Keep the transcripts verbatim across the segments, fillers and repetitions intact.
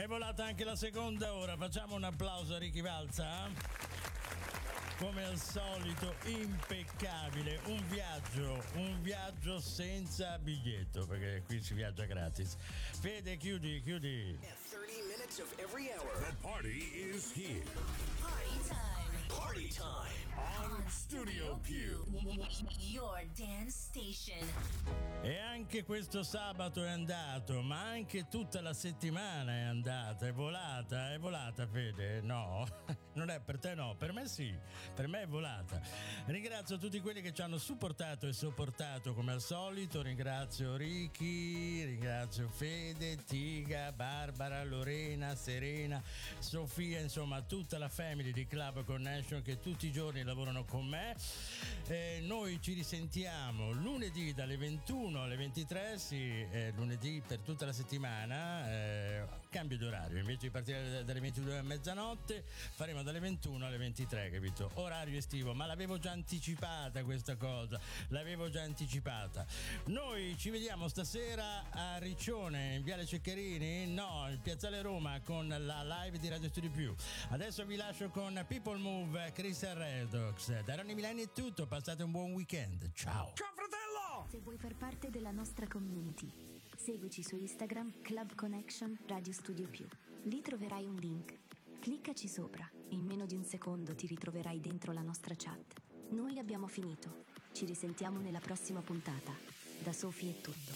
È volata anche la seconda ora, facciamo un applauso a Ricky Valza. Come al solito impeccabile, un viaggio, un viaggio senza biglietto, perché qui si viaggia gratis. Fede, chiudi, chiudi. thirty minutes of every hour. The party is here. Party time. Party time. On Studio Più. Your dance station. E anche questo sabato è andato, ma anche tutta la settimana è andata, è volata, è volata Fede? No, non è per te no, per me sì, per me è volata. Ringrazio tutti quelli che ci hanno supportato e sopportato come al solito, ringrazio Ricky, ringrazio Fede, Tiga, Barbara, Lorena, Serena, Sofia, insomma tutta la family di Club Connection che tutti i giorni lavorano con me. Eh, noi ci risentiamo lunedì dalle ventuno alle ventitré, sì, eh, lunedì per tutta la settimana, eh, cambio di orario, invece di partire dalle ventidue a mezzanotte faremo dalle ventuno alle ventitré, capito? Orario estivo, ma l'avevo già anticipata questa cosa, l'avevo già anticipata. Noi ci vediamo stasera a Riccione, in Viale Ceccherini, no, in Piazzale Roma, con la live di Radio Studio Più. Adesso vi lascio con People Move, Chris e Redox. Da Ronny Milani è tutto, passate un buon weekend, ciao! Ciao fratello! Se vuoi far parte della nostra community, seguici su Instagram Club Connection Radio Studio Più. Lì troverai un link. Cliccaci sopra e in meno di un secondo ti ritroverai dentro la nostra chat. Noi abbiamo finito. Ci risentiamo nella prossima puntata. Da Sofì è tutto.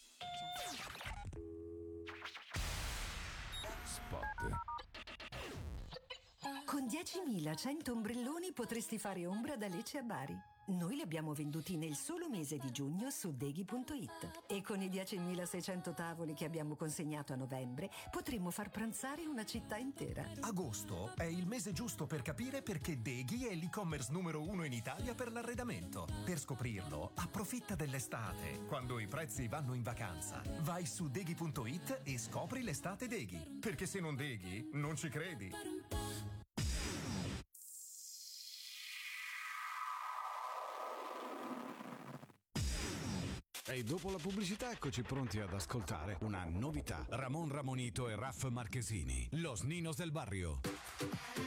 Spot. Con diecimilacento ombrelloni potresti fare ombra da Lecce a Bari. Noi li abbiamo venduti nel solo mese di giugno su deghi punto it e con i diecimilaseicento tavoli che abbiamo consegnato a novembre potremmo far pranzare una città intera. Agosto è il mese giusto per capire perché Deghi è l'e-commerce numero uno in Italia per l'arredamento. Per scoprirlo, approfitta dell'estate, quando i prezzi vanno in vacanza. Vai su deghi punto it e scopri l'estate Deghi. Perché se non Deghi, non ci credi. E dopo la pubblicità eccoci pronti ad ascoltare una novità. Ramon Ramonito e Raff Marchesini, Los Ninos del Barrio.